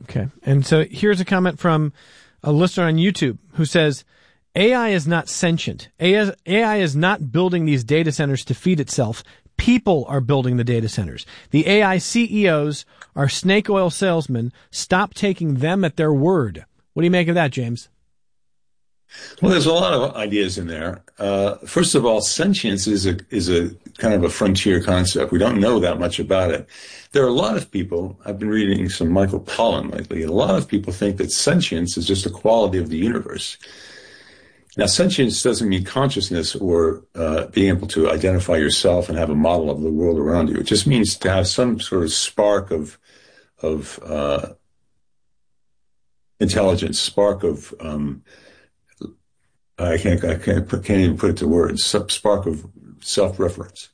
Okay. And so here's a comment from a listener on YouTube who says, AI is not sentient. AI is not building these data centers to feed itself. People are building the data centers. The AI CEOs are snake oil salesmen. Stop taking them at their word. What do you make of that, James? Well, there's a lot of ideas in there. First of all, sentience is a kind of a frontier concept. We don't know that much about it. There are a lot of people, I've been reading some Michael Pollan lately, a lot of people think that sentience is just a quality of the universe. Now, sentience doesn't mean consciousness or being able to identify yourself and have a model of the world around you. It just means to have some sort of spark of intelligence, spark of I can't even put it to words. Spark of self-reference.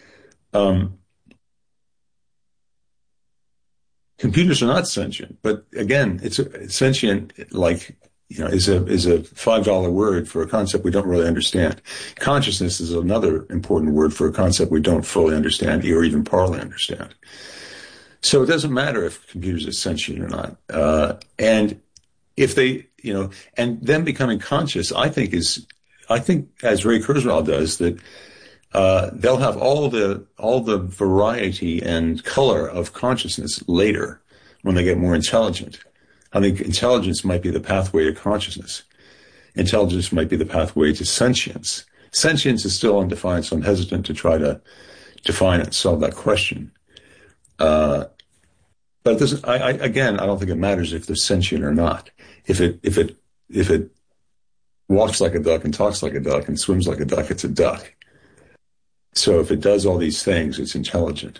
Computers are not sentient, but again, it's sentient. Like, is a $5 word for a concept we don't really understand. Consciousness is another important word for a concept we don't fully understand or even partly understand. So it doesn't matter if computers are sentient or not, and if they. And them becoming conscious, I think, as Ray Kurzweil does, that they'll have all the variety and color of consciousness later when they get more intelligent. I think intelligence might be the pathway to consciousness. Intelligence might be the pathway to sentience. Sentience is still undefined, so I'm hesitant to try to define it, solve that question. But it doesn't. I don't think it matters if they're sentient or not. If it walks like a duck and talks like a duck and swims like a duck, it's a duck. So if it does all these things, it's intelligent.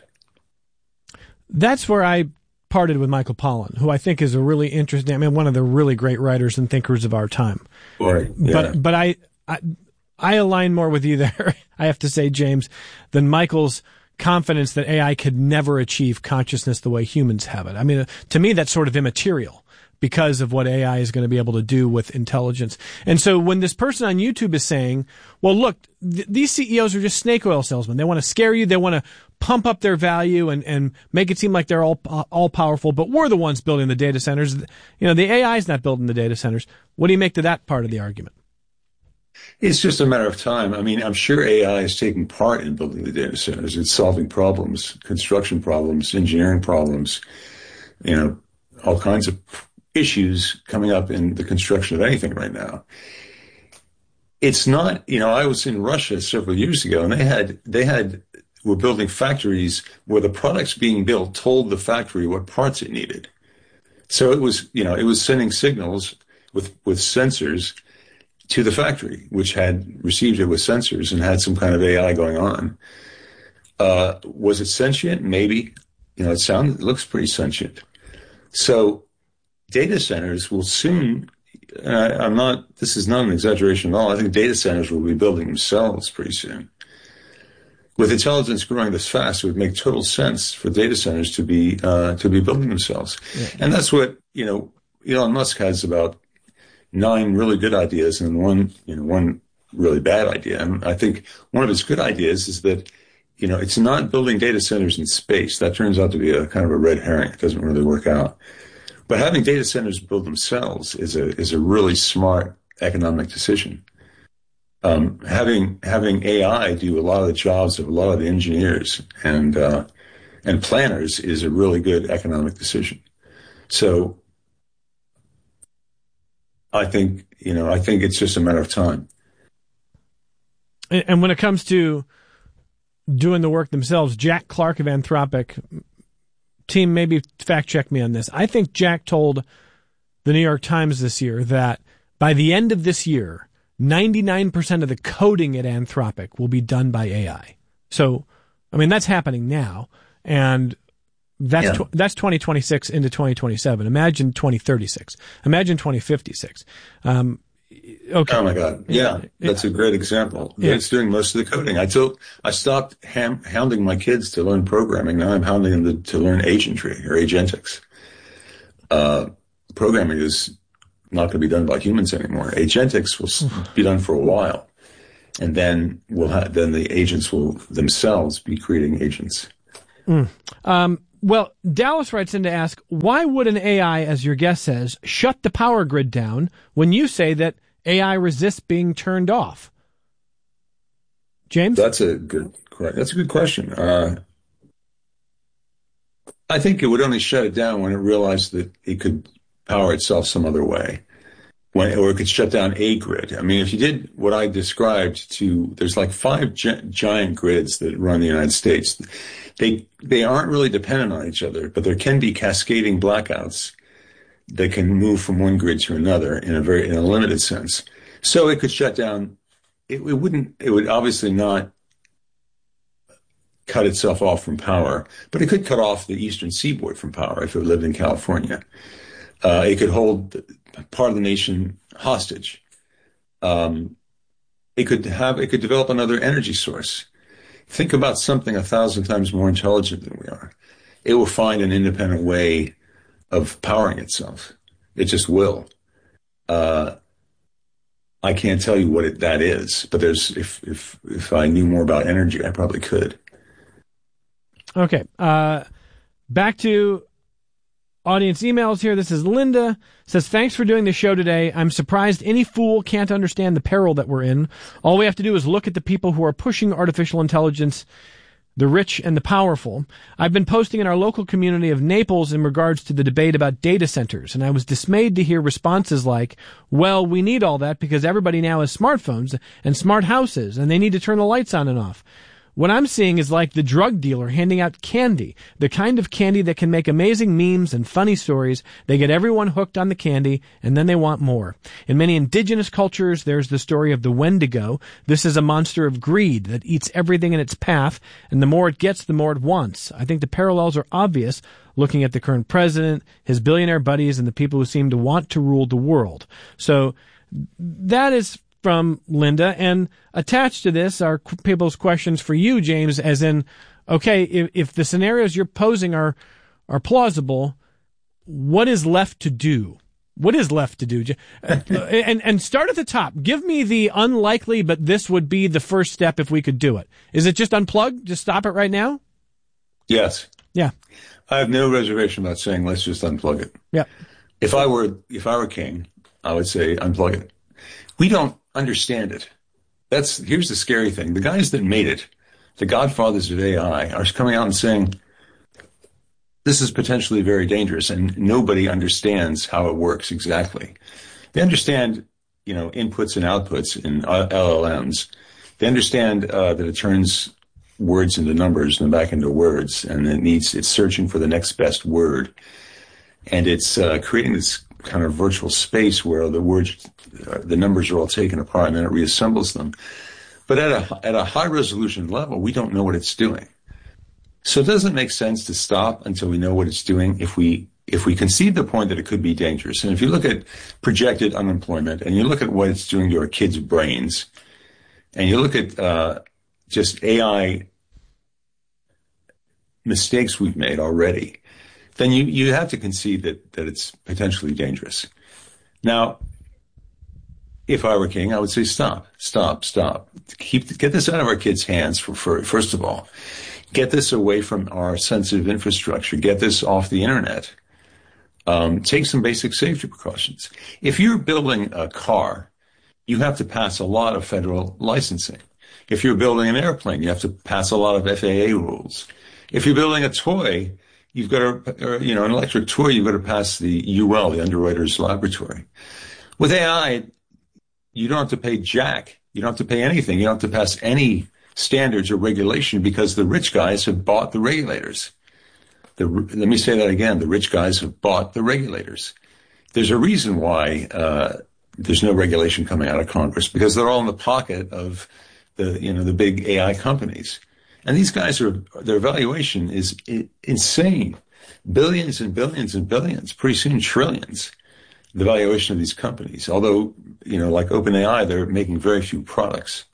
That's where I parted with Michael Pollan, who I think is a really interesting, one of the really great writers and thinkers of our time. Right. Yeah. But I align more with you there, I have to say, James, than Michael's confidence that AI could never achieve consciousness the way humans have it. To me, that's sort of immaterial because of what AI is going to be able to do with intelligence. And so when this person on YouTube is saying, well, look, these CEOs are just snake oil salesmen. They want to scare you. They want to pump up their value and make it seem like they're all powerful, but we're the ones building the data centers. The AI is not building the data centers. What do you make to that part of the argument? It's just a matter of time. I'm sure AI is taking part in building the data centers. It's solving problems, construction problems, engineering problems, all kinds of issues coming up in the construction of anything right now. It's not, I was in Russia several years ago, and they were building factories where the products being built told the factory what parts it needed. So it was sending signals with sensors to the factory, which had received it with sensors and had some kind of AI going on. Was it sentient? Maybe. It looks pretty sentient. So data centers will soon, this is not an exaggeration at all, I think data centers will be building themselves pretty soon. With intelligence growing this fast, it would make total sense for data centers to be building themselves. Yeah. And that's what, Elon Musk has about 9 really good ideas and one really bad idea. And I think one of his good ideas is that, it's not building data centers in space. That turns out to be a kind of a red herring. It doesn't really work out. But having data centers build themselves is a really smart economic decision. Having AI do a lot of the jobs of a lot of the engineers and planners is a really good economic decision. So I think it's just a matter of time. And when it comes to doing the work themselves, Jack Clark of Anthropic, team, maybe fact check me on this. I think Jack told the New York Times this year that by the end of this year, 99% of the coding at Anthropic will be done by AI. So, that's happening now, and that's 2026 into 2027. Imagine 2036. Imagine 2056. Okay. Oh my God! Yeah, that's a great example. Yeah. It's doing most of the coding. I stopped hounding my kids to learn programming. Now I'm hounding them to learn agentry or agentics. Programming is not going to be done by humans anymore. Agentics will be done for a while, and then then the agents will themselves be creating agents. Well, Dallas writes in to ask, why would an AI, as your guest says, shut the power grid down when you say that AI resists being turned off? James? That's a good question. I think it would only shut it down when it realized that it could power itself some other way, or it could shut down a grid. I mean, if you did what I described there's like 5 giant grids that run the United States. They aren't really dependent on each other, but there can be cascading blackouts that can move from one grid to another in a limited sense. So it could shut down. It would obviously not cut itself off from power, but it could cut off the eastern seaboard from power if it lived in California. It could hold part of the nation hostage. It could develop another energy source. Think about something 1,000 times more intelligent than we are. It will find an independent way of powering itself. It just will. I can't tell you what that is, but if I knew more about energy, I probably could. Okay. Back to audience emails here. This is Linda. Says, thanks for doing the show today. I'm surprised any fool can't understand the peril that we're in. All we have to do is look at the people who are pushing artificial intelligence, the rich and the powerful. I've been posting in our local community of Naples in regards to the debate about data centers, and I was dismayed to hear responses like, well, we need all that because everybody now has smartphones and smart houses, and they need to turn the lights on and off. What I'm seeing is like the drug dealer handing out candy, the kind of candy that can make amazing memes and funny stories. They get everyone hooked on the candy, and then they want more. In many indigenous cultures, there's the story of the Wendigo. This is a monster of greed that eats everything in its path, and the more it gets, the more it wants. I think the parallels are obvious, looking at the current president, his billionaire buddies, and the people who seem to want to rule the world. So that is from Linda, and attached to this are people's questions for you, James, as in, okay, if the scenarios you're posing are plausible, what is left to do? What is left to do? And start at the top. Give me the unlikely, but this would be the first step if we could do it. Is it just unplug? Just stop it right now? Yes. Yeah. I have no reservation about saying let's just unplug it. Yeah. If I were king, I would say unplug it. We don't understand it. Here's the scary thing. The guys that made it, the godfathers of AI, are coming out and saying, this is potentially very dangerous, and nobody understands how it works exactly. They understand, inputs and outputs in LLMs. They understand that it turns words into numbers and then back into words, and it's searching for the next best word. And it's creating this kind of virtual space where the numbers are all taken apart and then it reassembles them. But at a high resolution level, we don't know what it's doing. So it doesn't make sense to stop until we know what it's doing if we concede the point that it could be dangerous. And if you look at projected unemployment and you look at what it's doing to our kids' brains, and you look at just AI mistakes we've made already, then you have to concede that it's potentially dangerous. Now, if I were king, I would say stop. Get this out of our kids' hands first of all. Get this away from our sensitive infrastructure. Get this off the internet. Take some basic safety precautions. If you're building a car, you have to pass a lot of federal licensing. If you're building an airplane, you have to pass a lot of FAA rules. If you're building a toy, you've got to, an electric toy, you've got to pass the UL, the Underwriters Laboratory. With AI, you don't have to pay jack. You don't have to pay anything. You don't have to pass any standards or regulation because the rich guys have bought the regulators. Let me say that again. The rich guys have bought the regulators. There's a reason why there's no regulation coming out of Congress, because they're all in the pocket of the big AI companies. And these guys their valuation is insane. Billions and billions and billions, pretty soon trillions, the valuation of these companies. Although, like OpenAI, they're making very few products.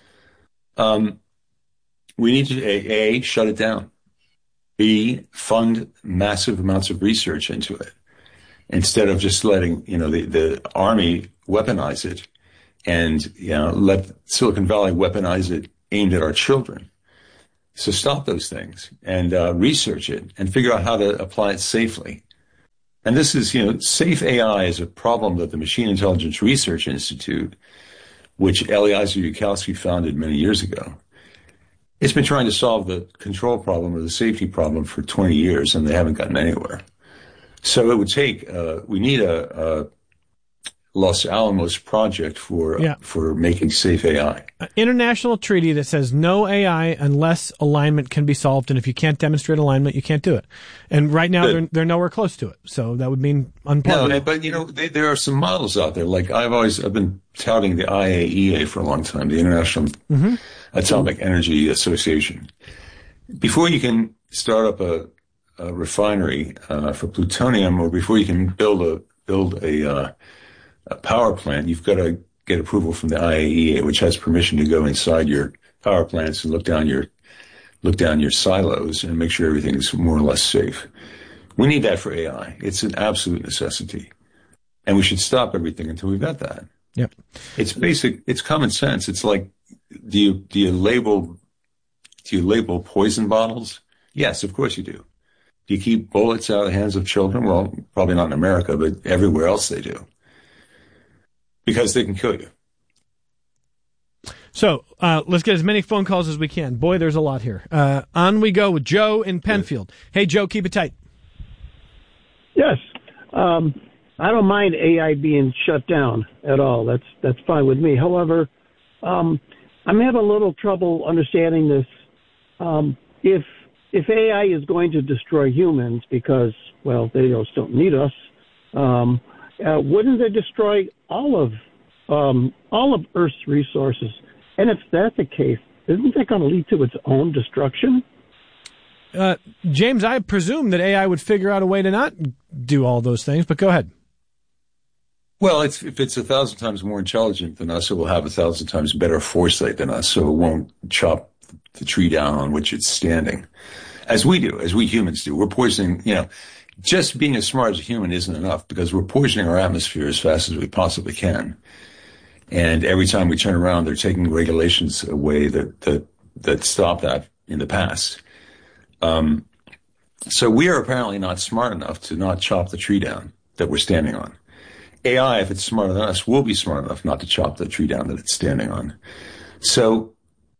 We need to, A, shut it down. B, fund massive amounts of research into it instead of just letting, the army weaponize it and, let Silicon Valley weaponize it aimed at our children. So stop those things and research it and figure out how to apply it safely. And this is, safe AI is a problem that the Machine Intelligence Research Institute, which Eliezer Yudkowsky founded many years ago, it's been trying to solve the control problem or the safety problem for 20 years, and they haven't gotten anywhere. So it would take, we need a Los Alamos project for making safe AI. An international treaty that says no AI unless alignment can be solved, and if you can't demonstrate alignment, you can't do it. And right now, they're nowhere close to it. So that would mean unplugged. No, but there are some models out there. Like I've been touting the IAEA for a long time, the International Atomic Energy Association. Before you can start up a refinery for plutonium, or before you can build a power plant, you've got to get approval from the IAEA, which has permission to go inside your power plants and look down your silos and make sure everything is more or less safe. We need that for AI. It's an absolute necessity, and we should stop everything until we've got that. Yep. It's basic. It's common sense. It's like, do you label poison bottles? Yes, of course you do. Do you keep bullets out of the hands of children? Well, probably not in America, but everywhere else they do. Because they can kill you. So let's get as many phone calls as we can. Boy, there's a lot here. On we go with Joe in Penfield. Hey, Joe, keep it tight. Yes. I don't mind AI being shut down at all. That's fine with me. However, I'm having a little trouble understanding this. If AI is going to destroy humans because, well, they just don't need us, wouldn't they destroy all of Earth's resources? And if that's the case, isn't that going to lead to its own destruction? James, I presume that AI would figure out a way to not do all those things, but go ahead. Well, if it's 1,000 times more intelligent than us, it will have 1,000 times better foresight than us, so it won't chop the tree down on which it's standing, as we do, as we humans do. We're poisoning, just being as smart as a human isn't enough, because we're poisoning our atmosphere as fast as we possibly can. And every time we turn around, they're taking regulations away that stop that in the past. So we are apparently not smart enough to not chop the tree down that we're standing on. AI, if it's smarter than us, will be smart enough not to chop the tree down that it's standing on. So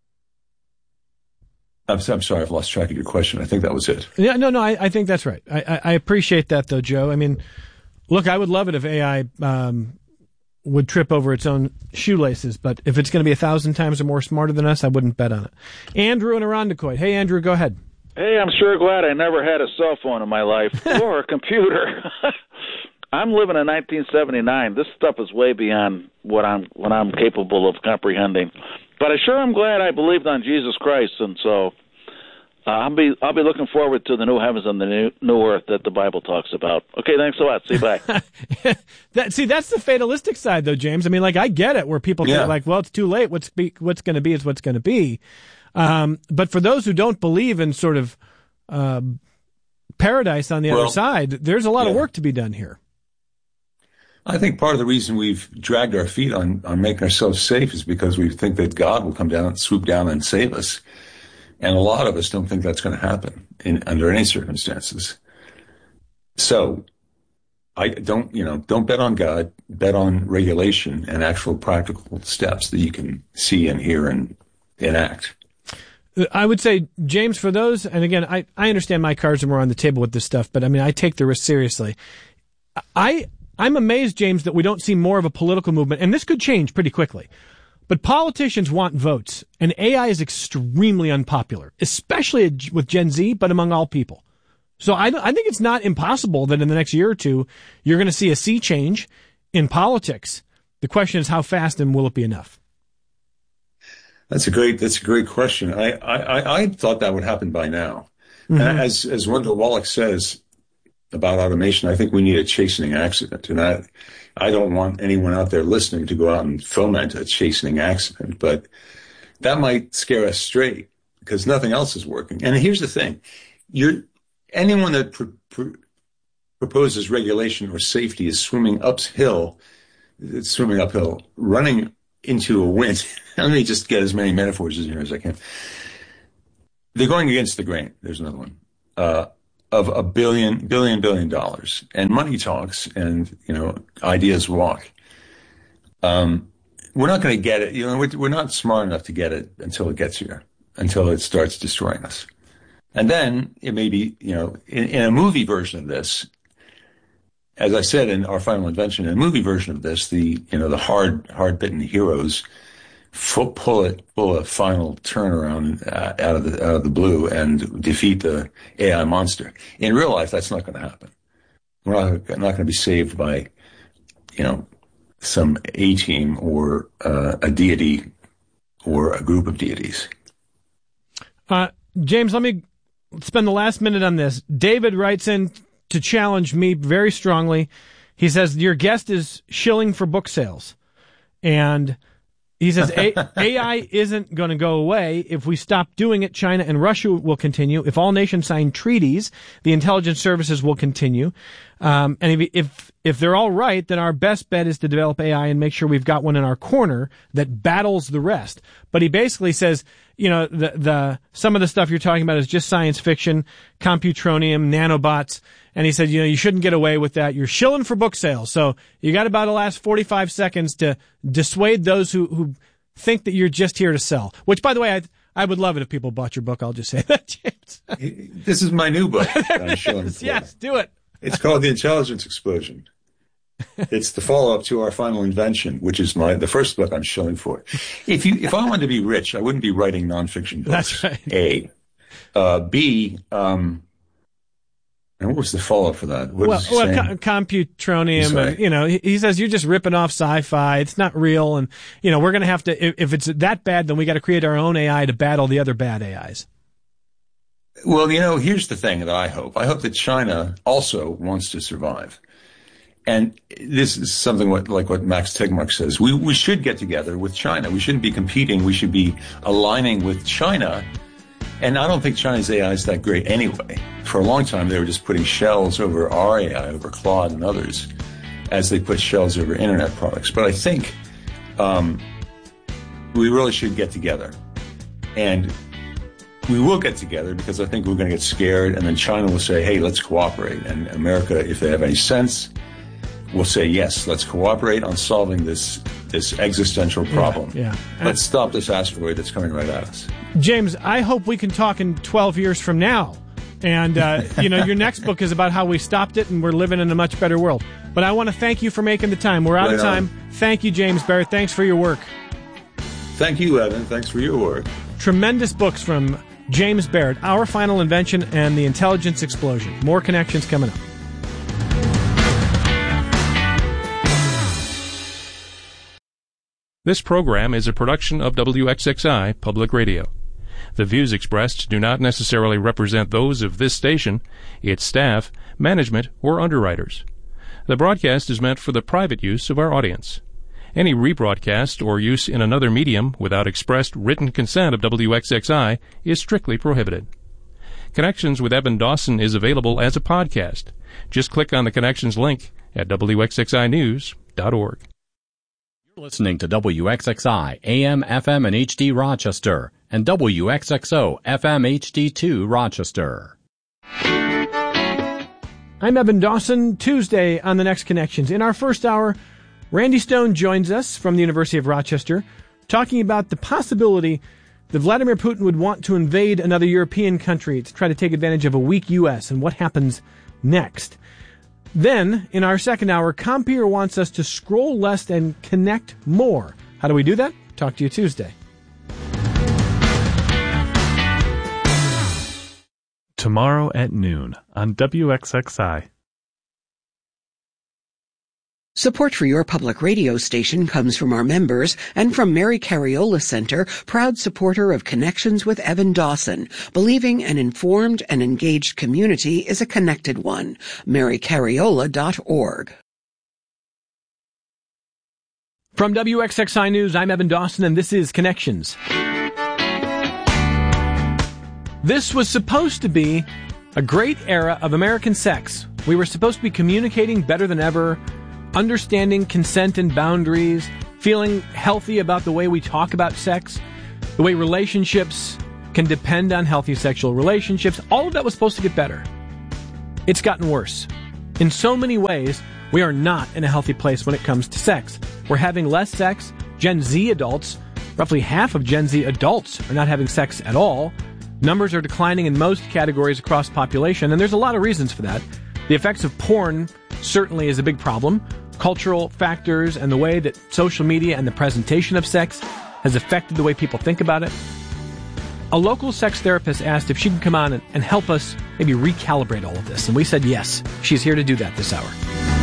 I'm sorry, I've lost track of your question. I think that was it. Yeah, no, I think that's right. I appreciate that, though, Joe. I mean, look, I would love it if AI would trip over its own shoelaces, but if it's going to be 1,000 times or more smarter than us, I wouldn't bet on it. Andrew in Irondequoit. Hey, Andrew, go ahead. Hey, I'm sure glad I never had a cell phone in my life or a computer. I'm living in 1979. This stuff is way beyond what I'm capable of comprehending. But I sure am glad I believed on Jesus Christ, and so I'll be looking forward to the new heavens and the new earth that the Bible talks about. Okay, thanks a lot. See you, bye. That's the fatalistic side, though, James. I mean, I get it, where people think, well, it's too late. What's going to be is what's going to be. But for those who don't believe in sort of paradise on the other side, there's a lot of work to be done here. I think part of the reason we've dragged our feet on making ourselves safe is because we think that God will come down and swoop down and save us. And a lot of us don't think that's going to happen under any circumstances. So don't bet on God, bet on regulation and actual practical steps that you can see and hear and enact. I would say, James, for those, and again, I understand my cards are more on the table with this stuff, but I mean, I take the risk seriously. I'm amazed, James, that we don't see more of a political movement, and this could change pretty quickly. But politicians want votes, and AI is extremely unpopular, especially with Gen Z, but among all people. So I think it's not impossible that in the next year or two, you're going to see a sea change in politics. The question is how fast, and will it be enough? That's a great question. I thought that would happen by now. Mm-hmm. And as Wendell Wallach says about automation, I think we need a chastening accident. And I don't want anyone out there listening to go out and foment a chastening accident, but that might scare us straight because nothing else is working. And here's the thing. Anyone that proposes regulation or safety is swimming uphill, running into a wind. Let me just get as many metaphors in here as I can. they're going against the grain. There's another one. Of $1 billion. And money talks and, ideas walk. We're not going to get it. We're not smart enough to get it until it gets here, until it starts destroying us. And then it may be, in a movie version of this, as I said in Our Final Invention, in a movie version of this, the hard-bitten heroes pull a final turnaround out of the blue and defeat the AI monster. In real life, that's not going to happen. We're not going to be saved by, some A-team or a deity or a group of deities. James, let me spend the last minute on this. David writes in to challenge me very strongly. He says, your guest is shilling for book sales. And he says AI isn't going to go away. If we stop doing it, China and Russia will continue. If all nations sign treaties, the intelligence services will continue. And if they're all right, then our best bet is to develop AI and make sure we've got one in our corner that battles the rest. But he basically says, some of the stuff you're talking about is just science fiction, computronium, nanobots. And he said, you shouldn't get away with that. You're shilling for book sales. So you got about the last 45 seconds to dissuade those who think that you're just here to sell. Which, by the way, I would love it if people bought your book. I'll just say that, James. This is my new book that I'm shilling for. Yes, do it. It's called The Intelligence Explosion. It's the follow-up to Our Final Invention, which is the first book I'm shilling for. If I wanted to be rich, I wouldn't be writing nonfiction books. That's right. A. B. And what was the follow-up for that? Computronium. And, he says you're just ripping off sci-fi. It's not real. And, we're going to have to, if it's that bad, then we got to create our own AI to battle the other bad AIs. Well, here's the thing that I hope. I hope that China also wants to survive. And this is something like what Max Tegmark says. We should get together with China. We shouldn't be competing. We should be aligning with China. And I don't think China's AI is that great anyway. For a long time, they were just putting shells over our AI, over Claude and others, as they put shells over internet products. But I think we really should get together. And we will get together because I think we're going to get scared, and then China will say, hey, let's cooperate. And America, if they have any sense, will say, yes, let's cooperate on solving this existential problem. Yeah. Let's stop this asteroid that's coming right at us. James, I hope we can talk in 12 years from now. And, your next book is about how we stopped it and we're living in a much better world. But I want to thank you for making the time. We're out of time. Thank you, James Barrett. Thanks for your work. Thank you, Evan. Thanks for your work. Tremendous books from James Barrett, Our Final Invention and The Intelligence Explosion. More connections coming up. This program is a production of WXXI Public Radio. The views expressed do not necessarily represent those of this station, its staff, management, or underwriters. The broadcast is meant for the private use of our audience. Any rebroadcast or use in another medium without expressed written consent of WXXI is strictly prohibited. Connections with Evan Dawson is available as a podcast. Just click on the Connections link at WXXInews.org. You're listening to WXXI, AM, FM, and HD Rochester, and WXXO, FM, HD2 Rochester. I'm Evan Dawson. Tuesday on The Next Connections. In our first hour, Randy Stone joins us from the University of Rochester, talking about the possibility that Vladimir Putin would want to invade another European country to try to take advantage of a weak U.S. and what happens next. Then, in our second hour, Compeer wants us to scroll less and connect more. How do we do that? Talk to you Tuesday. Tomorrow at noon on WXXI. Support for your public radio station comes from our members and from Mary Cariola Center, proud supporter of Connections with Evan Dawson, believing an informed and engaged community is a connected one. MaryCariola.org. From WXXI News, I'm Evan Dawson, and this is Connections. This was supposed to be a great era of American sex. We were supposed to be communicating better than ever, understanding consent and boundaries, feeling healthy about the way we talk about sex, the way relationships can depend on healthy sexual relationships. All of that was supposed to get better. It's gotten worse. In so many ways, we are not in a healthy place when it comes to sex. We're having less sex. Gen Z adults, roughly half of Gen Z adults are not having sex at all. Numbers are declining in most categories across population, and there's a lot of reasons for that. The effects of porn certainly is a big problem. Cultural factors and the way that social media and the presentation of sex has affected the way people think about it. A local sex therapist asked if she could come on and help us maybe recalibrate all of this, and we said yes. She's here to do that this hour.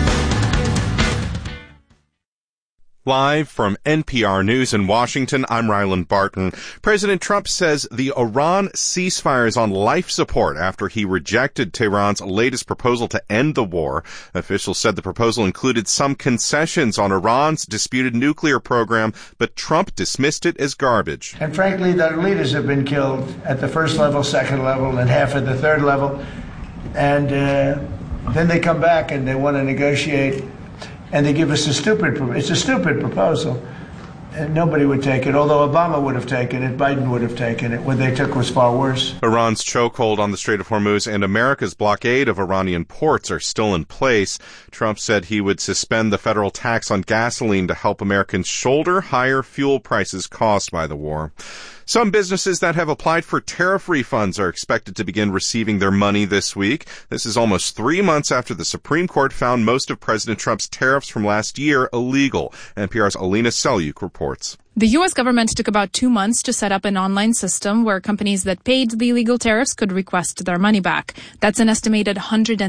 Live from NPR News in Washington, I'm Ryland Barton. President Trump says the Iran ceasefire is on life support after he rejected Tehran's latest proposal to end the war. Officials said the proposal included some concessions on Iran's disputed nuclear program, but Trump dismissed it as garbage. And frankly, their leaders have been killed at the first level, second level, and half at the third level. And then they come back and they want to negotiate. And they give us a stupid proposal. And nobody would take it, although Obama would have taken it, Biden would have taken it. What they took was far worse. Iran's chokehold on the Strait of Hormuz and America's blockade of Iranian ports are still in place. Trump said he would suspend the federal tax on gasoline to help Americans shoulder higher fuel prices caused by the war. Some businesses that have applied for tariff refunds are expected to begin receiving their money this week. This is almost 3 months after the Supreme Court found most of President Trump's tariffs from last year illegal. NPR's Alina Selyuk reports. The U.S. government took about 2 months to set up an online system where companies that paid the illegal tariffs could request their money back. That's an estimated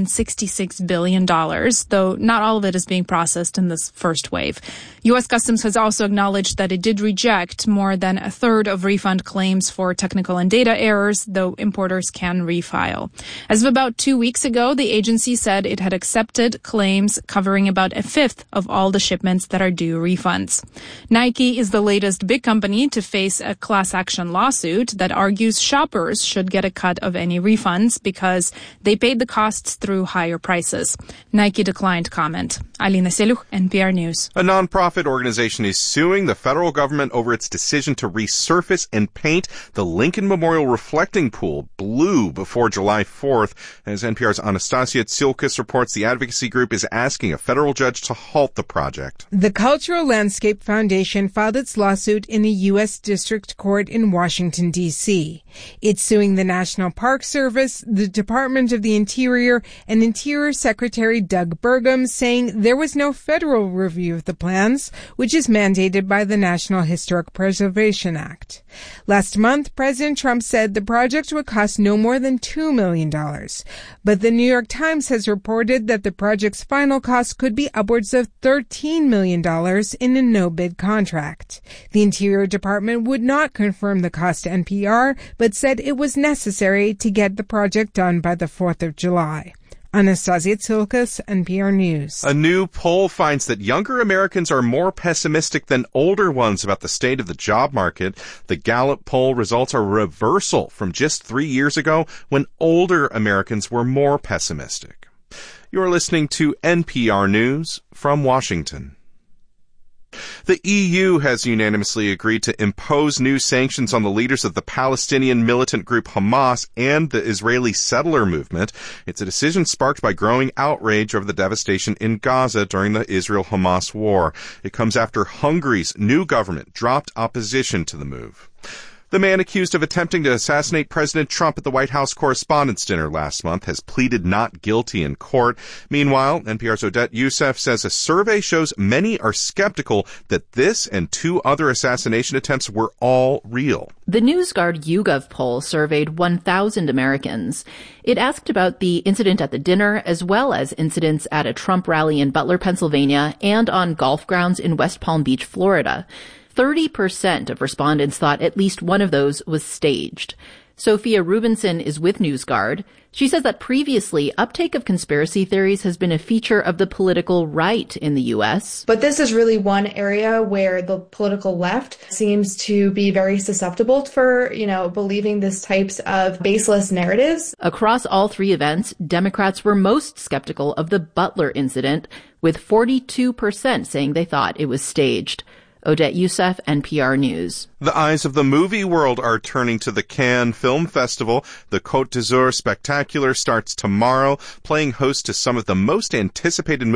$166 billion, though not all of it is being processed in this first wave. U.S. Customs has also acknowledged that it did reject more than a third of refund claims for technical and data errors, though importers can refile. As of about 2 weeks ago, the agency said it had accepted claims covering about a fifth of all the shipments that are due refunds. Nike is the latest big company to face a class action lawsuit that argues shoppers should get a cut of any refunds because they paid the costs through higher prices. Nike declined comment. Alina Selyuk, NPR News. A nonprofit organization is suing the federal government over its decision to resurface and paint the Lincoln Memorial Reflecting Pool blue before July 4th. As NPR's Anastasia Tsilkas reports, the advocacy group is asking a federal judge to halt the project. The Cultural Landscape Foundation filed its lawsuit in a U.S. District Court in Washington, D.C. It's suing the National Park Service, the Department of the Interior, and Interior Secretary Doug Burgum, saying there was no federal review of the plans, which is mandated by the National Historic Preservation Act. Last month, President Trump said the project would cost no more than $2 million. But the New York Times has reported that the project's final cost could be upwards of $13 million in a no-bid contract. The Interior Department would not confirm the cost to NPR, but said it was necessary to get the project done by the 4th of July. Anastasia Tsilkas, NPR News. A new poll finds that younger Americans are more pessimistic than older ones about the state of the job market. The Gallup poll results are a reversal from just 3 years ago when older Americans were more pessimistic. You're listening to NPR News from Washington. The EU has unanimously agreed to impose new sanctions on the leaders of the Palestinian militant group Hamas and the Israeli settler movement. It's a decision sparked by growing outrage over the devastation in Gaza during the Israel-Hamas war. It comes after Hungary's new government dropped opposition to the move. The man accused of attempting to assassinate President Trump at the White House Correspondents' Dinner last month has pleaded not guilty in court. Meanwhile, NPR's Odette Youssef says a survey shows many are skeptical that this and 2 other assassination attempts were all real. The NewsGuard YouGov poll surveyed 1,000 Americans. It asked about the incident at the dinner as well as incidents at a Trump rally in Butler, Pennsylvania, and on golf grounds in West Palm Beach, Florida. 30% of respondents thought at least one of those was staged. Sophia Rubinson is with NewsGuard. She says that previously, uptake of conspiracy theories has been a feature of the political right in the U.S. But this is really one area where the political left seems to be very susceptible for, believing these types of baseless narratives. Across all 3 events, Democrats were most skeptical of the Butler incident, with 42% saying they thought it was staged. Odette Youssef, NPR News. The eyes of the movie world are turning to the Cannes Film Festival. The Côte d'Azur Spectacular starts tomorrow, playing host to some of the most anticipated